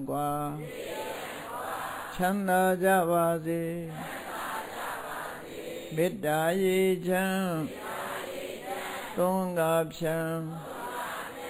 qua chăn na ja ba di biết đã gì chăng tôn ngập chăng